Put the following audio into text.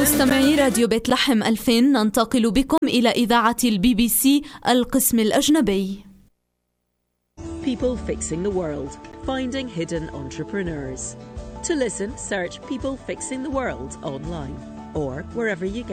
مستمعي راديو بيت لحم 2000، ننتقل بكم إلى إذاعة البي بي سي القسم الأجنبي. People Fixing the World, Finding Hidden Entrepreneurs. To listen, search People Fixing the World online or wherever you get